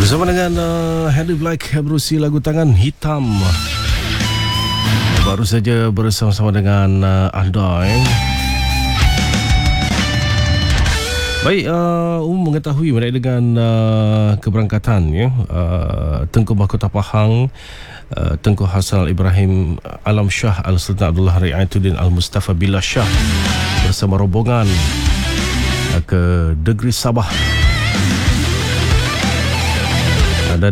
Bersama dengan Henry Black berusi lagu Tangan Hitam. Baru saja bersama-sama dengan anda. Baik, umum mengetahui berkait dengan keberangkatan Tengku Mahkota Pahang, Tengku Hassanal Ibrahim Alam Shah Al-Sultan Abdullah Riayatuddin Al-Mustafa Billah Shah bersama rombongan ke negeri Sabah. Dan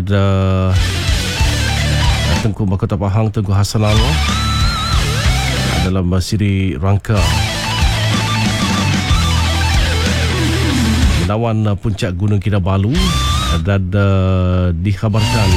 Tengku Mahkota Pahang, Tengku Hassanal dalam siri rangka menawan puncak Gunung Kinabalu. Dan dikhabarkan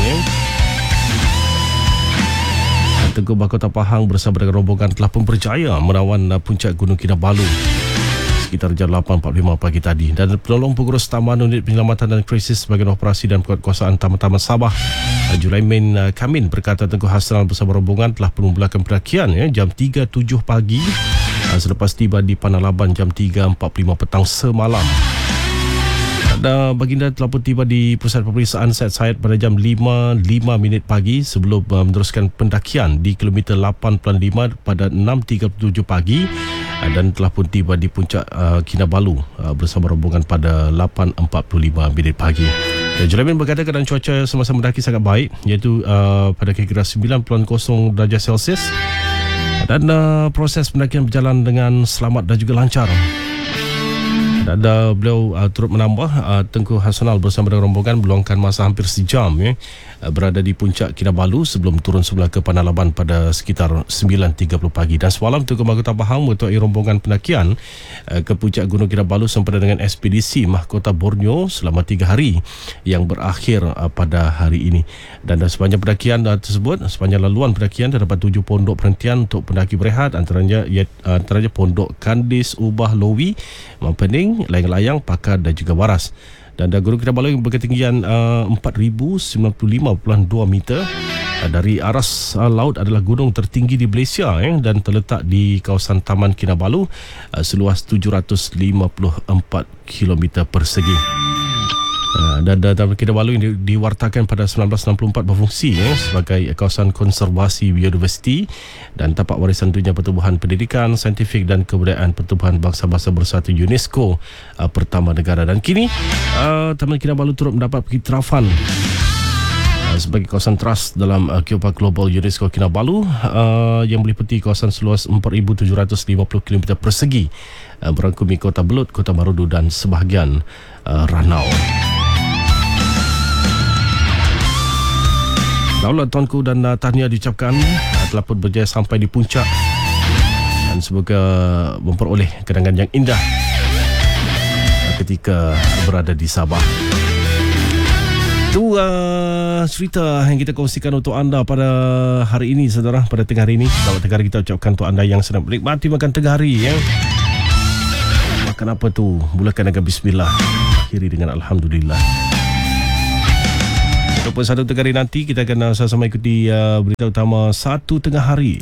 Tengku Mahkota Pahang bersama dengan rombongan telah pun berjaya menawan puncak Gunung Kinabalu sekitar jam 8.45 pagi tadi. Dan penolong pengurus Taman Unit Penyelamatan dan Krisis Bahagian Operasi dan Penguatkuasaan Taman-Taman Sabah, Julaimin Kamin, berkata Tengku Hassanal bersama rombongan telah pun memulakan pendakian jam 3.07 pagi selepas tiba di Panalaban jam 3.45 petang semalam. Dan baginda telah pun tiba di pusat pemeriksaan Syed pada jam 5.05 pagi sebelum meneruskan pendakian di kilometer 8.5 pada 6.37 pagi dan telah pun tiba di puncak Kinabalu bersama rombongan pada 8.45 pagi. Julaimin berkata keadaan cuaca semasa mendaki sangat baik, iaitu pada kira-kira 9.0 darjah Celsius, dan proses pendakian berjalan dengan selamat dan juga lancar. Dan beliau turut menambah Tengku Hassanal bersama dengan rombongan meluangkan masa hampir sejam berada di puncak Kinabalu sebelum turun semula ke Panalaban pada sekitar 9.30 pagi. Dan semalam Tengku Mahkota Pahang mengetuai rombongan pendakian ke puncak Gunung Kinabalu sempena dengan ekspedisi Mahkota Borneo selama 3 hari yang berakhir pada hari ini. Dan sepanjang pendakian tersebut, sepanjang laluan pendakian terdapat 7 pondok perhentian untuk pendaki berehat, antaranya Pondok Kandis, Ubah, Lowi, Mampening, Layang-Layang, Pakar dan juga Waras. Dan Gunung Kinabalu yang berketinggian 4,095.2 meter dari aras laut adalah gunung tertinggi di Malaysia dan terletak di kawasan Taman Kinabalu seluas 754 km persegi. Dan Taman Kinabalu ini diwartakan pada 1964 berfungsi sebagai kawasan konservasi biodiversiti dan tapak warisan dunia pertumbuhan pendidikan, saintifik dan kebudayaan pertubuhan bangsa-bangsa bersatu UNESCO pertama negara. Dan kini Taman Kinabalu turut mendapat pengiktirafan sebagai kawasan trust dalam Geopark Global UNESCO Kinabalu yang meliputi kawasan seluas 4,750 km persegi merangkumi Kota Belud, Kota Marudu dan sebahagian Ranau. Daulat tuanku dan tahniah diucapkan telah pun berjaya sampai di puncak dan semoga memperoleh kenangan yang indah ketika berada di Sabah. Itu cerita yang kita kongsikan untuk anda pada hari ini, saudara, pada tengah hari ini. Selamat tengah hari kita ucapkan untuk anda yang sedang menikmati makan tengah hari. Makan apa tu? Mulakan dengan bismillah, akhiri dengan alhamdulillah. 21 tengah hari nanti kita akan sama-sama ikuti berita utama 1 tengah hari.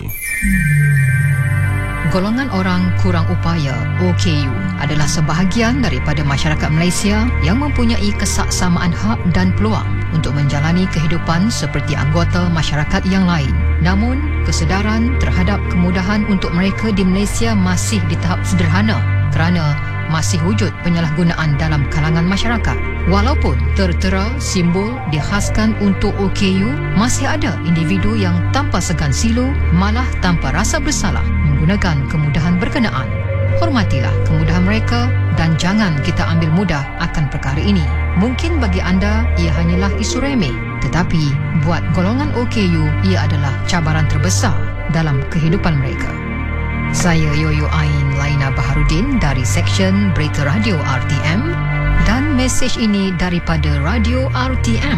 Golongan orang kurang upaya OKU adalah sebahagian daripada masyarakat Malaysia yang mempunyai kesaksamaan hak dan peluang untuk menjalani kehidupan seperti anggota masyarakat yang lain. Namun, kesedaran terhadap kemudahan untuk mereka di Malaysia masih di tahap sederhana kerana masih wujud penyalahgunaan dalam kalangan masyarakat. Walaupun tertera simbol dikhaskan untuk OKU, masih ada individu yang tanpa segan silu, malah tanpa rasa bersalah menggunakan kemudahan berkenaan. Hormatilah kemudahan mereka dan jangan kita ambil mudah akan perkara ini. Mungkin bagi anda ia hanyalah isu remeh, tetapi buat golongan OKU ia adalah cabaran terbesar dalam kehidupan mereka. Saya Yoyo Ain Laina Baharudin dari Seksyen Berita Radio RTM dan mesej ini daripada Radio RTM.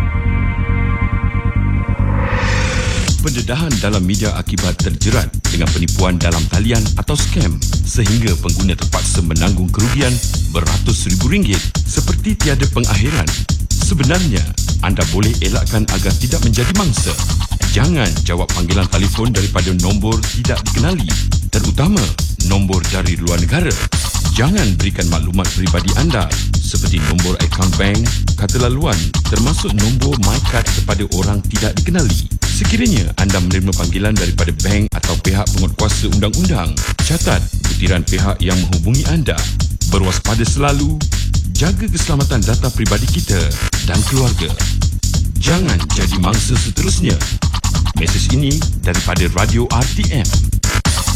Pendedahan dalam media akibat terjerat dengan penipuan dalam talian atau skam sehingga pengguna terpaksa menanggung kerugian beratus ribu ringgit seperti tiada pengakhiran. Sebenarnya, anda boleh elakkan agar tidak menjadi mangsa. Jangan jawab panggilan telefon daripada nombor tidak dikenali, terutama nombor dari luar negara. Jangan berikan maklumat peribadi anda seperti nombor akaun bank, kata laluan termasuk nombor MyCard kepada orang tidak dikenali. Sekiranya anda menerima panggilan daripada bank atau pihak penguatkuasa undang-undang, catat butiran pihak yang menghubungi anda. Berwaspada selalu, jaga keselamatan data peribadi kita dan keluarga. Jangan jadi mangsa seterusnya. Mesej ini daripada Radio RTM.